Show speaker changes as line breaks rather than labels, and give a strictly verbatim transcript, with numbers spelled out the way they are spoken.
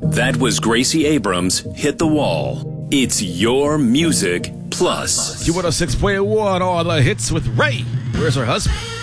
That was Gracie Abrams, Hit the Wall. It's your music plus.
Q one oh six point one, all the hits with Ray. Where's her husband?